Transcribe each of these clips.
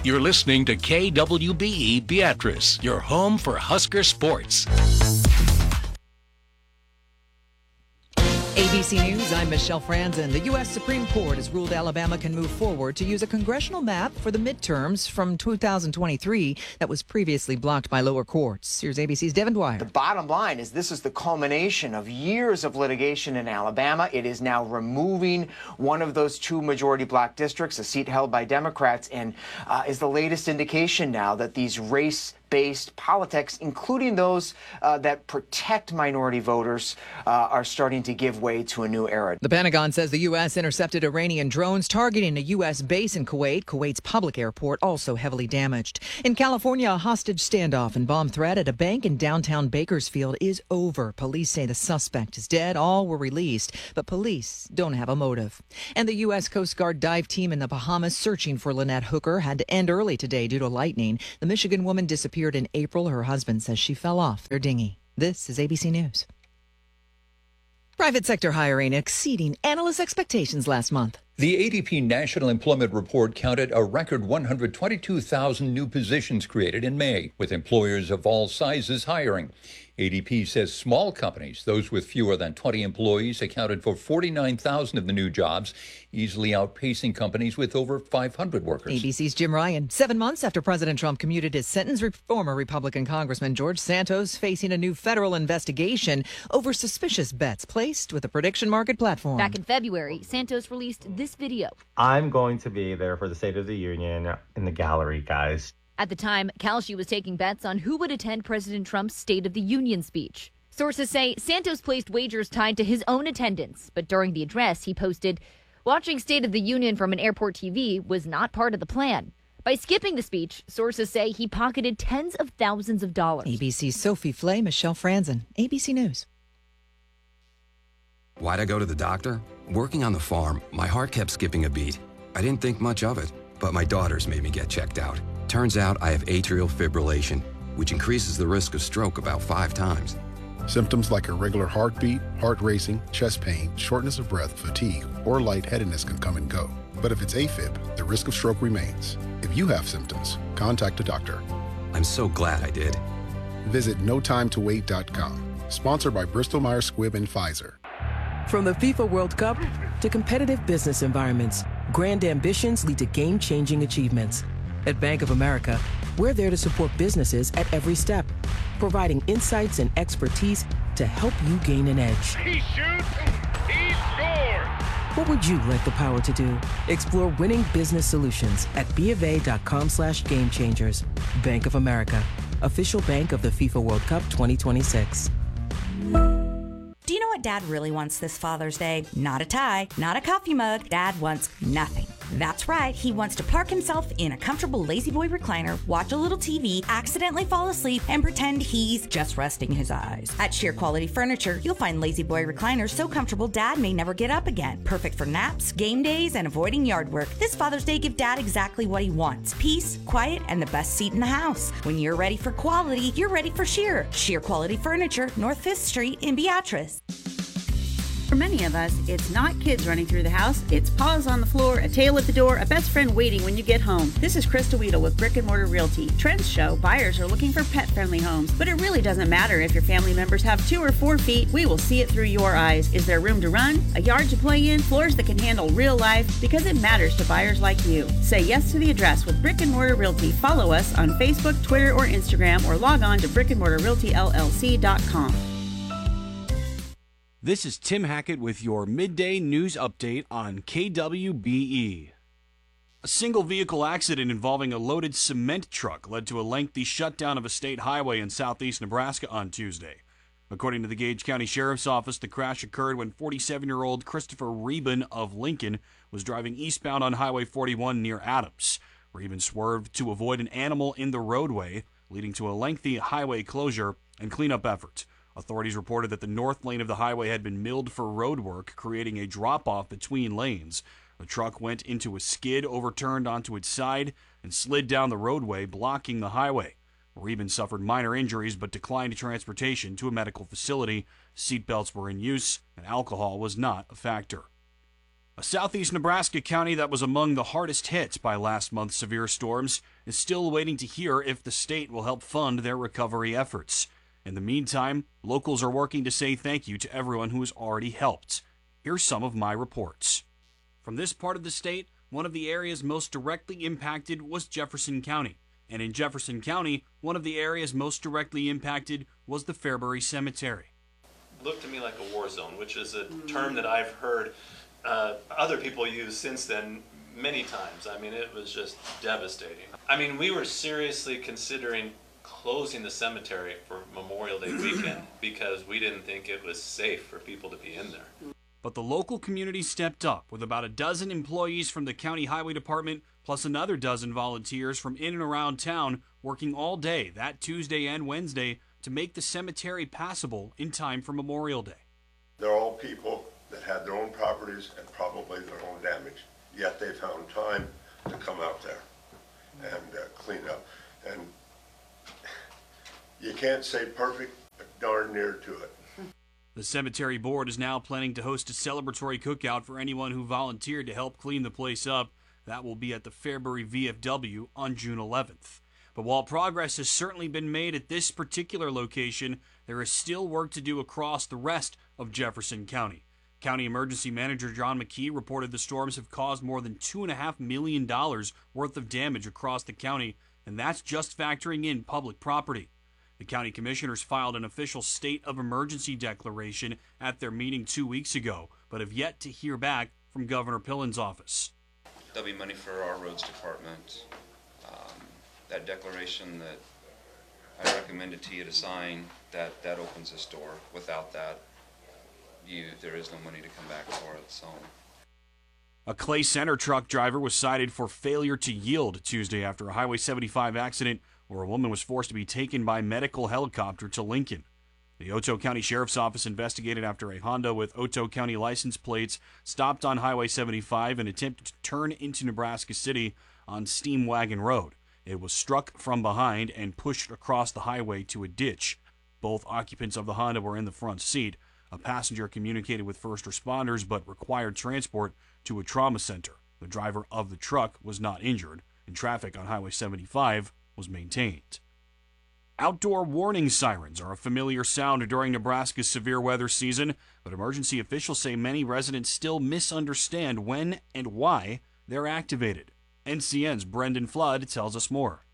You're listening to KWBE Beatrice, your home for Husker sports. ABC News, I'm Michelle Franzen. The U.S. Supreme Court has ruled Alabama can move forward to use a congressional map for the midterms from 2023 that was previously blocked by lower courts. Here's ABC's Devin Dwyer. The bottom line is this is the culmination of years of litigation in Alabama. It is now removing one of those two majority black districts, a seat held by Democrats, and is the latest indication now that these race-based politics, including those that protect minority voters, are starting to give way to a new era. The Pentagon says the U.S. intercepted Iranian drones targeting a U.S. base in Kuwait. Kuwait's public airport also heavily damaged. In California, a hostage standoff and bomb threat at a bank in downtown Bakersfield is over. Police say the suspect is dead. All were released, but police don't have a motive. And the U.S. Coast Guard dive team in the Bahamas searching for Lynette Hooker had to end early today due to lightning. The Michigan woman disappeared in April. Her husband says she fell off their dinghy. This is ABC News. Private sector hiring exceeding analyst expectations last month. The ADP National Employment Report counted a record 122,000 new positions created in May, with employers of all sizes hiring. ADP says small companies, those with fewer than 20 employees, accounted for 49,000 of the new jobs, easily outpacing companies with over 500 workers. ABC's Jim Ryan. 7 months after President Trump commuted his sentence, former Republican Congressman George Santos facing a new federal investigation over suspicious bets placed with a prediction market platform. Back in February, Santos released this video. I'm going to be there for the State of the Union in the gallery, guys. At the time, Kalshi was taking bets on who would attend President Trump's State of the Union speech. Sources say Santos placed wagers tied to his own attendance, but during the address, he posted, "Watching State of the Union from an airport TV was not part of the plan." By skipping the speech, sources say he pocketed tens of thousands of dollars. ABC's Sophie Flay, Michelle Franzen, ABC News. Why'd I go to the doctor? Working on the farm, my heart kept skipping a beat. I didn't think much of it, but my daughters made me get checked out. Turns out I have atrial fibrillation, which increases the risk of stroke about 5 times. Symptoms like irregular heartbeat, heart racing, chest pain, shortness of breath, fatigue, or lightheadedness can come and go. But if it's AFib, the risk of stroke remains. If you have symptoms, contact a doctor. I'm so glad I did. Visit notimetowait.com. Sponsored by Bristol-Myers Squibb and Pfizer. From the FIFA World Cup to competitive business environments, grand ambitions lead to game-changing achievements. At Bank of America, we're there to support businesses at every step, providing insights and expertise to help you gain an edge. He shoots, he scores! What would you like the power to do? Explore winning business solutions at BofA.com/gamechangers. Bank of America, official bank of the FIFA World Cup 2026. Do you know what Dad really wants this Father's Day? Not a tie, not a coffee mug. Dad wants nothing. That's right, he wants to park himself in a comfortable La-Z-Boy recliner, watch a little TV, accidentally fall asleep, and pretend he's just resting his eyes. At Sheer Quality Furniture, you'll find La-Z-Boy recliners so comfortable Dad may never get up again. Perfect for naps, game days, and avoiding yard work. This Father's Day, give Dad exactly what he wants. Peace, quiet, and the best seat in the house. When you're ready for quality, you're ready for Sheer. Sheer Quality Furniture, North 5th Street in Beatrice. For many of us, it's not kids running through the house, it's paws on the floor, a tail at the door, a best friend waiting when you get home. This is Krista Weedle with Brick and Mortar Realty. Trends show buyers are looking for pet-friendly homes, but it really doesn't matter if your family members have 2 or 4 feet, we will see it through your eyes. Is there room to run, a yard to play in, floors that can handle real life? Because it matters to buyers like you. Say yes to the address with Brick and Mortar Realty. Follow us on Facebook, Twitter, or Instagram, or log on to brickandmortarrealtyllc.com. This is Tim Hackett with your midday news update on KWBE. A single vehicle accident involving a loaded cement truck led to a lengthy shutdown of a state highway in southeast Nebraska on Tuesday. According to the Gage County Sheriff's Office, the crash occurred when 47-year-old Christopher Reben of Lincoln was driving eastbound on Highway 41 near Adams. Reben swerved to avoid an animal in the roadway, leading to a lengthy highway closure and cleanup effort. Authorities reported that the north lane of the highway had been milled for road work, creating a drop-off between lanes. The truck went into a skid, overturned onto its side, and slid down the roadway, blocking the highway. Reben suffered minor injuries but declined transportation to a medical facility. Seatbelts were in use, and alcohol was not a factor. A southeast Nebraska county that was among the hardest hit by last month's severe storms is still waiting to hear if the state will help fund their recovery efforts. In the meantime, locals are working to say thank you to everyone who has already helped. Here's some of my reports. From this part of the state, one of the areas most directly impacted was Jefferson County. And in Jefferson County, one of the areas most directly impacted was the Fairbury Cemetery. Looked to me like a war zone, which is a term that I've heard other people use since then many times. I mean, it was just devastating. I mean, we were seriously considering closing the cemetery for Memorial Day weekend because we didn't think it was safe for people to be in there. But the local community stepped up with about a dozen employees from the county highway department, plus another dozen volunteers from in and around town working all day that Tuesday and Wednesday to make the cemetery passable in time for Memorial Day. They're all people that had their own properties and probably their own damage, yet they found time to come out there and clean up. And you can't say perfect, but darn near to it. The cemetery board is now planning to host a celebratory cookout for anyone who volunteered to help clean the place up. That will be at the Fairbury VFW on June 11th. But while progress has certainly been made at this particular location, there is still work to do across the rest of Jefferson County. County Emergency Manager John McKee reported the storms have caused more than $2.5 million worth of damage across the county, and that's just factoring in public property. The county commissioners filed an official state of emergency declaration at their meeting 2 weeks ago, but have yet to hear back from Governor Pillen's office. There'll be money for our roads department. That declaration that I recommended to you to sign, that opens this door. Without that, there is no money to come back for it. So. A Clay Center truck driver was cited for failure to yield Tuesday after a Highway 75 accident where a woman was forced to be taken by medical helicopter to Lincoln. The Otoe County Sheriff's Office investigated after a Honda with Otoe County license plates stopped on Highway 75 and attempted to turn into Nebraska City on Steam Wagon Road. It was struck from behind and pushed across the highway to a ditch. Both occupants of the Honda were in the front seat. A passenger communicated with first responders but required transport to a trauma center. The driver of the truck was not injured, and traffic on Highway 75 was maintained. Outdoor warning sirens are a familiar sound during Nebraska's severe weather season, but emergency officials say many residents still misunderstand when and why they're activated. NCN's Brendan Flood tells us more.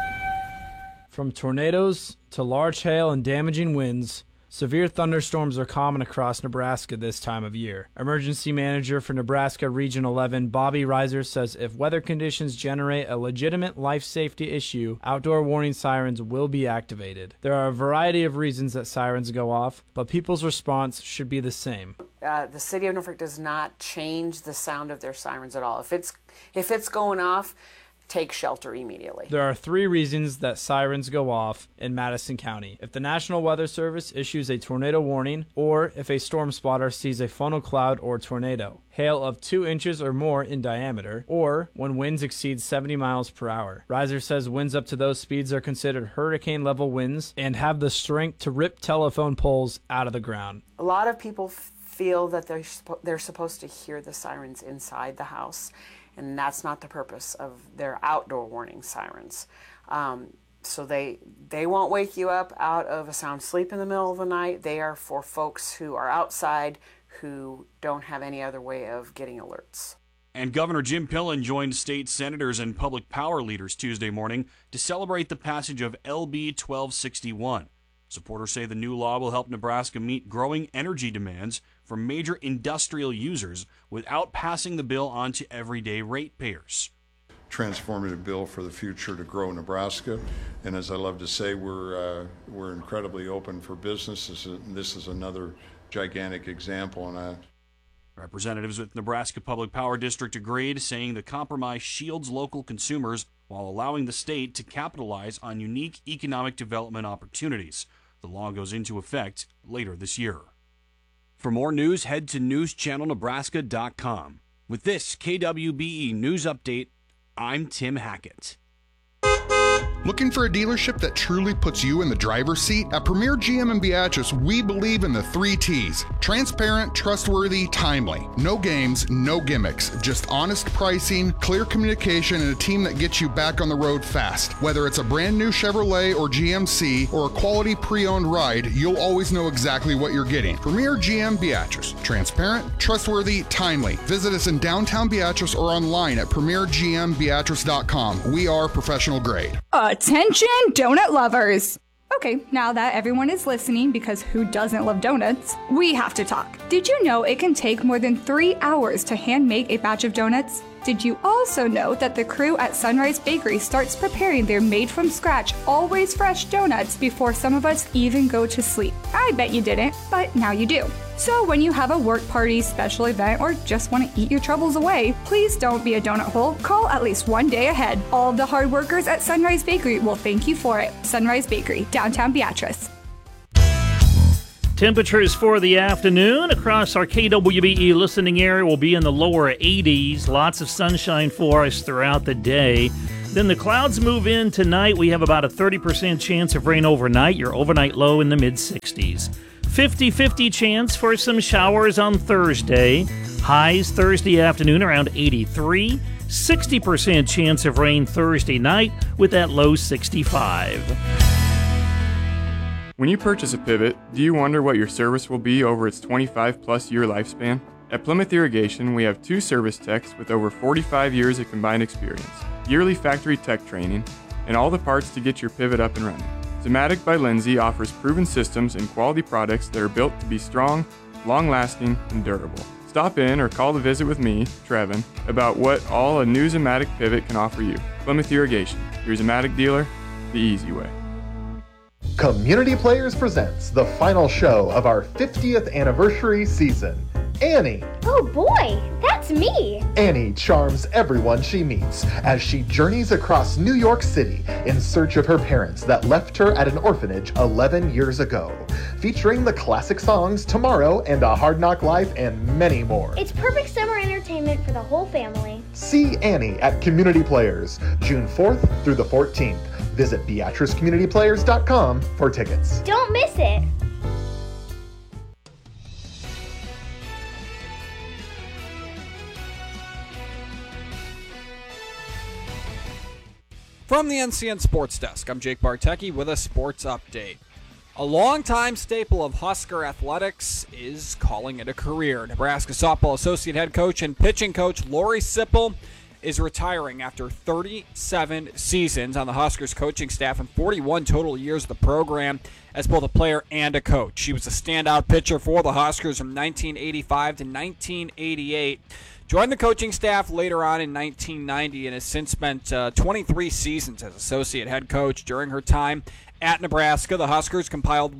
From tornadoes to large hail and damaging winds, severe thunderstorms are common across Nebraska this time of year. Emergency Manager for Nebraska Region 11, Bobby Reiser, says if weather conditions generate a legitimate life safety issue, outdoor warning sirens will be activated. There are a variety of reasons that sirens go off, but people's response should be the same. The city of Norfolk does not change the sound of their sirens at all. If it's going off, take shelter immediately. There are 3 reasons that sirens go off in Madison County. If the National Weather Service issues a tornado warning, or if a storm spotter sees a funnel cloud or tornado, hail of 2 inches or more in diameter, or when winds exceed 70 miles per hour. Reiser says winds up to those speeds are considered hurricane-level winds and have the strength to rip telephone poles out of the ground. A lot of people feel that they're supposed to hear the sirens inside the house, and that's not the purpose of their outdoor warning sirens. So they won't wake you up out of a sound sleep in the middle of the night. They are for folks who are outside who don't have any other way of getting alerts. And Governor Jim Pillen joined state senators and public power leaders Tuesday morning to celebrate the passage of LB 1261. Supporters say the new law will help Nebraska meet growing energy demands from major industrial users without passing the bill on to everyday ratepayers. Transformative bill for the future to grow Nebraska, and as I love to say, we're incredibly open for business. This is another gigantic example, and Representatives with Nebraska Public Power District agreed, saying the compromise shields local consumers while allowing the state to capitalize on unique economic development opportunities. The law goes into effect later this year. For more news, head to newschannelnebraska.com. With this KWBE News Update, I'm Tim Hackett. Looking for a dealership that truly puts you in the driver's seat? At Premier GM in Beatrice, we believe in the 3 T's. Transparent, trustworthy, timely. No games, no gimmicks. Just honest pricing, clear communication, and a team that gets you back on the road fast. Whether it's a brand new Chevrolet or GMC or a quality pre-owned ride, you'll always know exactly what you're getting. Premier GM Beatrice. Transparent, trustworthy, timely. Visit us in downtown Beatrice or online at premiergmbeatrice.com. We are professional grade. Attention, donut lovers! Okay, now that everyone is listening, because who doesn't love donuts, we have to talk. Did you know it can take more than 3 hours to hand make a batch of donuts? Did you also know that the crew at Sunrise Bakery starts preparing their made-from-scratch, always fresh donuts before some of us even go to sleep? I bet you didn't, but now you do. So when you have a work party, special event, or just want to eat your troubles away, please don't be a donut hole. Call at least one day ahead. All of the hard workers at Sunrise Bakery will thank you for it. Sunrise Bakery, downtown Beatrice. Temperatures for the afternoon across our KWBE listening area will be in the lower 80s. Lots of sunshine for us throughout the day. Then the clouds move in tonight. We have about a 30% chance of rain overnight. Your overnight low in the mid-60s. 50-50 chance for some showers on Thursday. Highs Thursday afternoon around 83. 60% chance of rain Thursday night with that low 65. When you purchase a pivot, do you wonder what your service will be over its 25-plus year lifespan? At Plymouth Irrigation, we have 2 service techs with over 45 years of combined experience, yearly factory tech training, and all the parts to get your pivot up and running. Zematic by Lindsay offers proven systems and quality products that are built to be strong, long-lasting, and durable. Stop in or call to visit with me, Trevin, about what all a new Zematic pivot can offer you. Plymouth Irrigation, your Zematic dealer, the easy way. Community Players presents the final show of our 50th anniversary season. Annie. Oh boy, that's me. Annie charms everyone she meets as she journeys across New York City in search of her parents that left her at an orphanage 11 years ago. Featuring the classic songs Tomorrow and A Hard Knock Life and many more. It's perfect summer entertainment for the whole family. See Annie at Community Players, June 4th through the 14th. Visit BeatriceCommunityPlayers.com for tickets. Don't miss it. From the NCN Sports Desk, I'm Jake Bartecki with a sports update. A longtime staple of Husker athletics is calling it a career. Nebraska softball associate head coach and pitching coach Lori Sipple is retiring after 37 seasons on the Huskers coaching staff and 41 total years of the program as both a player and a coach. She was a standout pitcher for the Huskers from 1985 to 1988. Joined the coaching staff later on in 1990 and has since spent 23 seasons as associate head coach. During her time at Nebraska, the Huskers compiled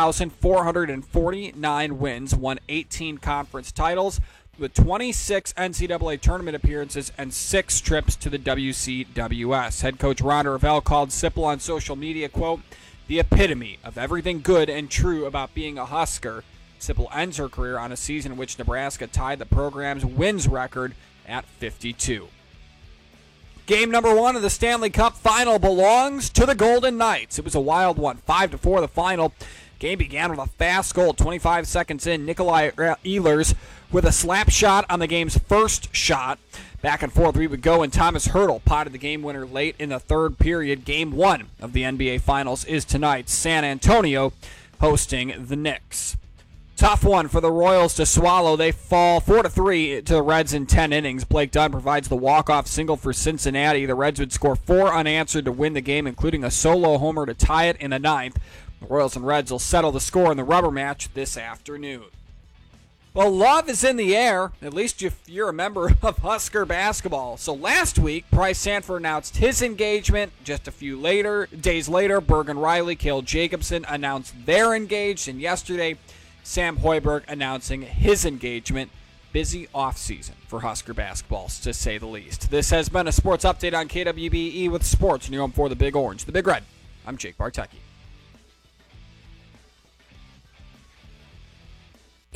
1,449 wins, won 18 conference titles, with 26 NCAA tournament appearances and 6 trips to the WCWS. Head coach Ron Ravel called Sipple on social media, quote, the epitome of everything good and true about being a Husker. Sipple ends her career on a season in which Nebraska tied the program's wins record at 52. Game number 1 of the Stanley Cup final belongs to the Golden Knights. It was a wild one, 5-4 the final. Game began with a fast goal, 25 seconds in. Nikolai Ehlers with a slap shot on the game's first shot. Back and forth we would go, and Thomas Hertl potted the game winner late in the third period. Game 1 of the NBA Finals is tonight. San Antonio hosting the Knicks. Tough one for the Royals to swallow. They fall 4-3 to the Reds in 10 innings. Blake Dunn provides the walk-off single for Cincinnati. The Reds would score 4 unanswered to win the game, including a solo homer to tie it in the 9th. The Royals and Reds will settle the score in the rubber match this afternoon. Well, love is in the air, at least if you're a member of Husker basketball. So last week, Bryce Sanford announced his engagement. Just a few days later, Bergen Riley, Cale Jacobson announced they're engaged. And yesterday, Sam Hoiberg announcing his engagement. Busy offseason for Husker basketball, to say the least. This has been a sports update on KWBE with sports and your home for the Big Orange, the Big Red. I'm Jake Bartecki.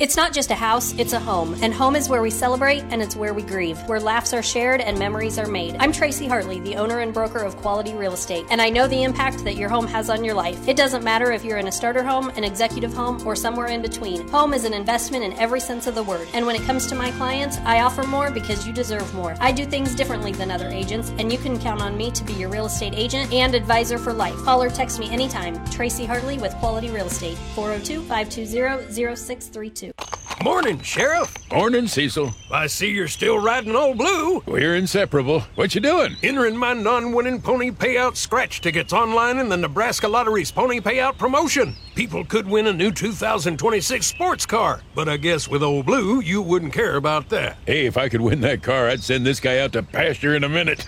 It's not just a house, it's a home. And home is where we celebrate and it's where we grieve, where laughs are shared and memories are made. I'm Tracy Hartley, the owner and broker of Quality Real Estate, and I know the impact that your home has on your life. It doesn't matter if you're in a starter home, an executive home, or somewhere in between. Home is an investment in every sense of the word. And when it comes to my clients, I offer more because you deserve more. I do things differently than other agents, and you can count on me to be your real estate agent and advisor for life. Call or text me anytime. Tracy Hartley with Quality Real Estate, 402-520-0632. Morning, Sheriff. Morning, Cecil. I see you're still riding Old Blue. We're inseparable. What you doing? Entering my non-winning pony payout scratch tickets online in the Nebraska Lottery's pony payout promotion. People could win a new 2026 sports car, but I guess with Old Blue, you wouldn't care about that. Hey, if I could win that car, I'd send this guy out to pasture in a minute.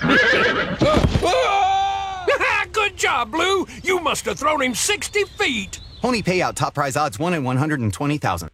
Good job, Blue. You must have thrown him 60 feet. Pony payout top prize odds 1 in 120,000.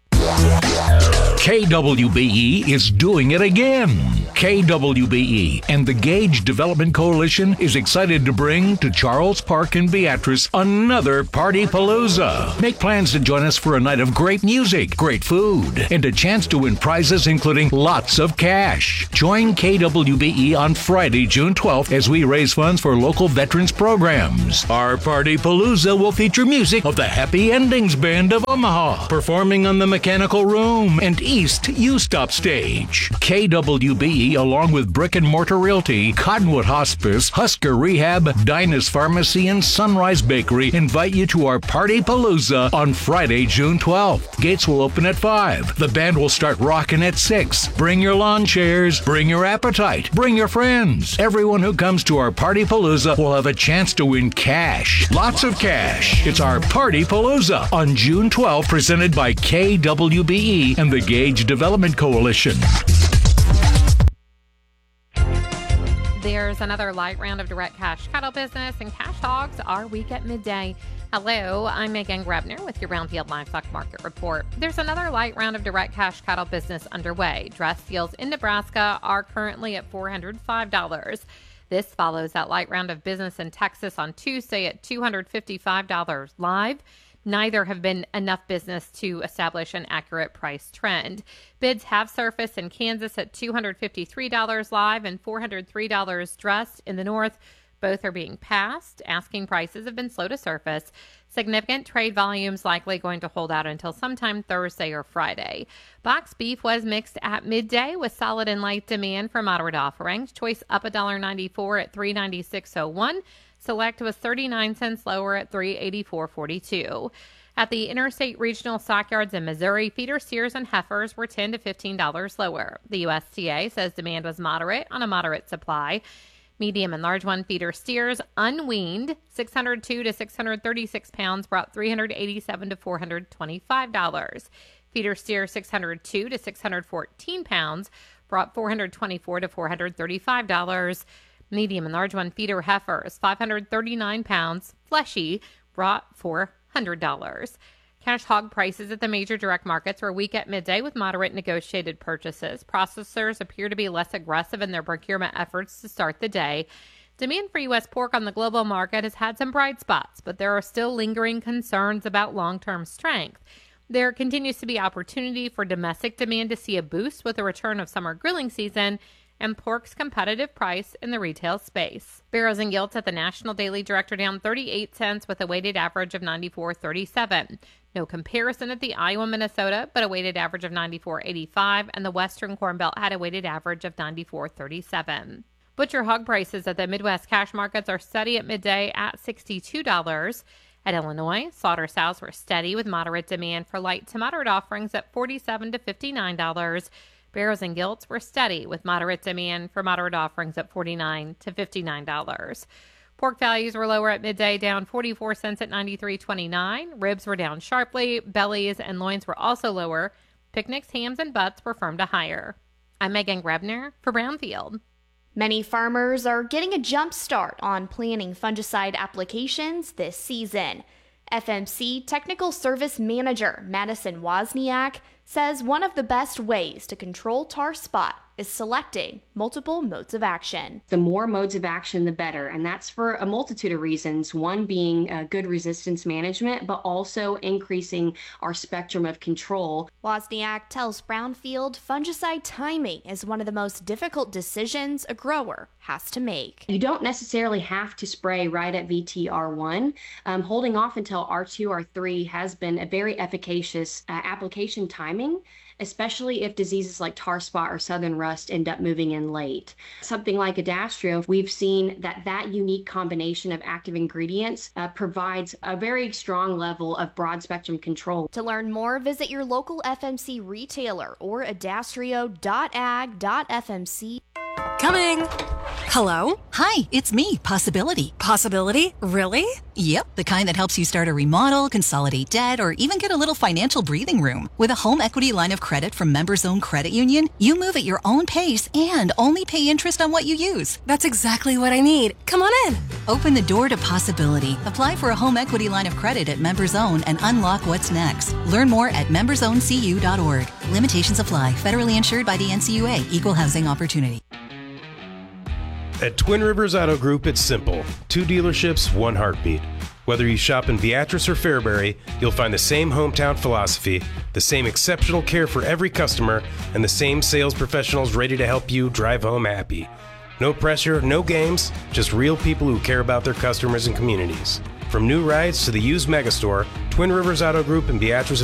KWBE is doing it again. KWBE and the Gage Development Coalition is excited to bring to Charles Park and Beatrice another Party Palooza. Make plans to join us for a night of great music, great food, and a chance to win prizes including lots of cash. Join KWBE on Friday, June 12th as we raise funds for local veterans programs. Our Party Palooza will feature music of the Happy Endings Band of Omaha, performing on the Mechanical Room and East U-Stop stage. KWBE, along with Brick and Mortar Realty, Cottonwood Hospice, Husker Rehab, Dinah's Pharmacy, and Sunrise Bakery invite you to our Party Palooza on Friday, June 12th. Gates will open at 5. The band will start rocking at 6. Bring your lawn chairs, bring your appetite, bring your friends. Everyone who comes to our Party Palooza will have a chance to win cash. Lots of cash. It's our Party Palooza on June 12th, presented by KWBE and the Gage Development Coalition. There's another light round of direct cash cattle business, and cash hogs are weak at midday. Hello, I'm Megan Grebner with your Brownfield Livestock Market Report. There's another light round of direct cash cattle business underway. Dress deals in Nebraska are currently at $405. This follows that light round of business in Texas on Tuesday at $255 live. Neither have been enough business to establish an accurate price trend. Bids have surfaced in Kansas at $253 live and $403 dressed in the north. Both are being passed. Asking prices have been slow to surface. Significant trade volumes likely going to hold out until sometime Thursday or Friday. Box beef was mixed at midday with solid and light demand for moderate offerings. Choice up $1.94 at $396.01. Select was 39 cents lower at $384.42. At the interstate regional stockyards in Missouri, feeder steers and heifers were $10 to $15 lower. The USDA says demand was moderate on a moderate supply. Medium and large one feeder steers unweaned 602 to 636 pounds brought $387 to $425. Feeder steers 602 to 614 pounds brought $424 to $435. Medium and large one feeder heifers, 539 pounds, fleshy, brought $400. Cash hog prices at the major direct markets were weak at midday with moderate negotiated purchases. Processors appear to be less aggressive in their procurement efforts to start the day. Demand for U.S. pork on the global market has had some bright spots, but there are still lingering concerns about long-term strength. There continues to be opportunity for domestic demand to see a boost with the return of summer grilling season and pork's competitive price in the retail space. Barrows and Gilts at the National Daily Director down 38 cents with a weighted average of 94.37. No comparison at the Iowa, Minnesota, but a weighted average of 94.85, and the Western Corn Belt had a weighted average of 94.37. Butcher hog prices at the Midwest cash markets are steady at midday at $62. At Illinois, slaughter sows were steady with moderate demand for light to moderate offerings at $47 to $59. Barrows and Gilts were steady with moderate demand for moderate offerings at $49 to $59. Pork values were lower at midday, down 44 cents at $93.29. Ribs were down sharply. Bellies and loins were also lower. Picnics, hams, and butts were firm to higher. I'm Megan Grebner for Brownfield. Many farmers are getting a jump start on planning fungicide applications this season. FMC Technical Service Manager Madison Wozniak says one of the best ways to control tar spot is selecting multiple modes of action. The more modes of action, the better. And that's for a multitude of reasons. One being good resistance management, but also increasing our spectrum of control. Wozniak tells Brownfield fungicide timing is one of the most difficult decisions a grower has to make. You don't necessarily have to spray right at VTR1. Holding off until R2, R3 has been a very efficacious application timing, especially if diseases like tar spot or southern rust end up moving in late. Something like Adastrio, we've seen that unique combination of active ingredients provides a very strong level of broad spectrum control. To learn more, visit your local FMC retailer or adastrio.ag.fmc. Coming! Hello? Hi, it's me, Possibility. Possibility? Really? Yep, the kind that helps you start a remodel, consolidate debt, or even get a little financial breathing room. With a home equity line of credit from Members Own Credit Union, you move at your own pace and only pay interest on what you use. That's exactly what I need. Come on in. Open the door to possibility. Apply for a home equity line of credit at Members Own and unlock what's next. Learn more at membersowncu.org. Limitations apply. Federally insured by the NCUA. Equal housing opportunity. At Twin Rivers Auto Group, it's simple. 2 dealerships, 1 heartbeat. Whether you shop in Beatrice or Fairbury, you'll find the same hometown philosophy, the same exceptional care for every customer, and the same sales professionals ready to help you drive home happy. No pressure, no games, just real people who care about their customers and communities. From new rides to the used megastore, Twin Rivers Auto Group in Beatrice